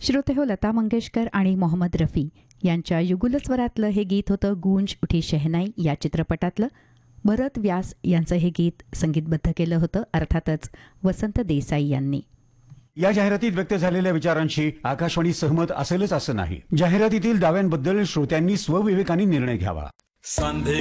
श्रोते हो, लता मंगेशकर आणि मोहम्मद रफी यांच्या युगुलस्वरातलं हे गीत होतं गूंज उठी शहनाई या चित्रपटातलं. भरत व्यास यांचं हे गीत संगीतबद्ध केलं होतं, अर्थातच वसंत देसाई यांनी. या जाहिरातीत व्यक्त झालेल्या विचारांशी आकाशवाणी सहमत असेलच असं नाही. जाहिरातीतील दाव्यांबद्दल श्रोत्यांनी स्वविवेकाने निर्णय घ्यावा.